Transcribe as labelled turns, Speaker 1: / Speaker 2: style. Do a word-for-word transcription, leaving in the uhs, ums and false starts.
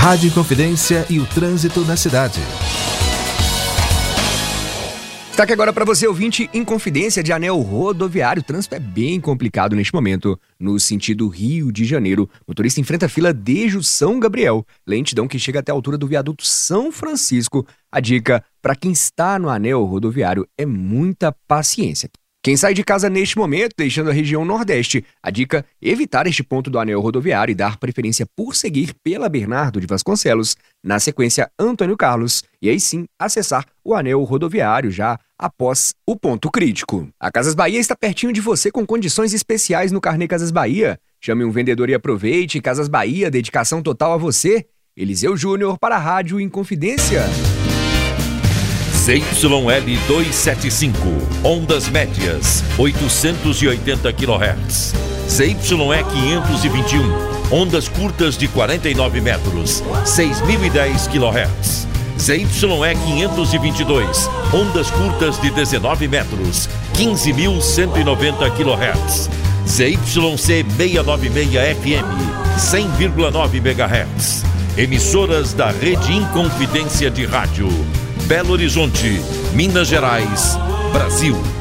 Speaker 1: Rádio Inconfidência e o trânsito na cidade.
Speaker 2: Destaque agora para você, ouvinte, Inconfidência de anel rodoviário. O trânsito é bem complicado neste momento. No sentido Rio de Janeiro, o motorista enfrenta fila desde o São Gabriel. Lentidão que chega até a altura do viaduto São Francisco. A dica para quem está no anel rodoviário é muita paciência. Quem sai de casa neste momento, deixando a região Nordeste, a dica é evitar este ponto do anel rodoviário e dar preferência por seguir pela Bernardo de Vasconcelos, na sequência Antônio Carlos, e aí sim acessar o anel rodoviário já após o ponto crítico. A Casas Bahia está pertinho de você com condições especiais no Carnê Casas Bahia. Chame um vendedor e aproveite. Casas Bahia, dedicação total a você. Eliseu Júnior para a Rádio Inconfidência.
Speaker 3: Z Y L duzentos e setenta e cinco, ondas médias, oitocentos e oitenta quilohertz. Z Y E quinhentos e vinte e um, ondas curtas de quarenta e nove metros, seis mil e dez quilohertz. Z Y E quinhentos e vinte e dois, ondas curtas de dezenove metros, quinze mil cento e noventa quilohertz. Z Y C seiscentos e noventa e seis F M, cem vírgula nove megahertz. Emissoras da Rede Inconfidência de Rádio. Belo Horizonte, Minas Gerais, Brasil.